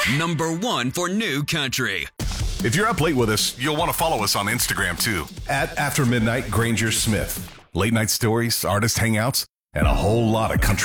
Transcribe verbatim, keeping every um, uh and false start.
Number one for new country. If you're up late with us, you'll want to follow us on Instagram, too. At After Midnight Granger Smith. Late night stories, artist hangouts, and a whole lot of country